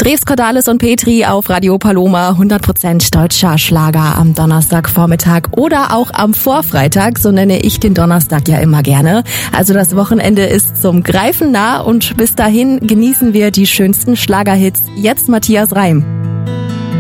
Drews, Cordalis und Petri auf Radio Paloma, 100% deutscher Schlager am Donnerstagvormittag oder auch am Vorfreitag, so nenne ich den Donnerstag ja immer gerne. Also das Wochenende ist zum Greifen nah und bis dahin genießen wir die schönsten Schlagerhits. Jetzt Matthias Reim.